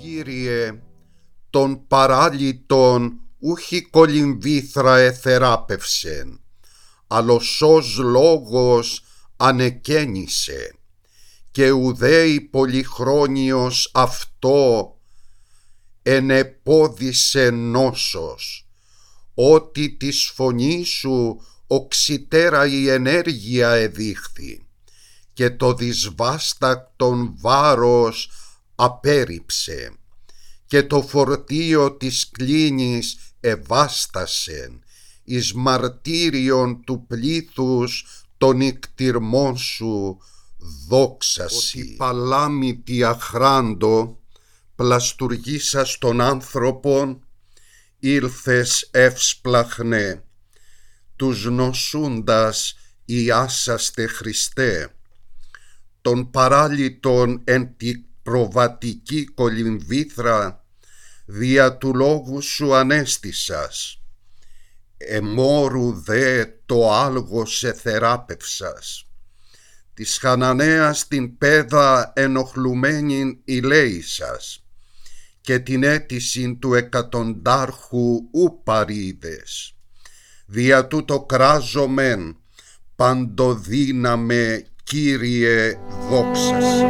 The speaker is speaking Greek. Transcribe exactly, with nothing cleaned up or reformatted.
Κύριε, τον παράλυτον ούχι κολυμβήθρα εθεράπευσεν, αλλά σως λόγος ανεκαίνησε, και ουδέη πολυχρόνιος αυτό ενεπόδισε νόσος, ότι της φωνής σου οξυτέρα η ενέργεια εδείχθη, και το δυσβάστακτον βάρος απέριψε, και το φορτίο της κλίνης εβάστασεν, εις μαρτύριον του πλήθους των ικτυρμών σου δόξαση. Ότι παλάμητη αχράντο πλαστουργήσας των άνθρωπων, ήλθες εύσπλαχνε, τους νοσούντας ιάσαστε Χριστέ, των παράλυτων εν τη προβατική κολυμβήθρα, δια του λόγου σου ανέστησας, εμόρου δε το άλγος εθεράπευσας, της Χαναναίας την πέδα ενοχλουμένην ηλέησας, και την αίτησιν του εκατοντάρχου ου παρείδες, δια τούτο κράζομεν παντοδύναμε Κύριε δόξασι.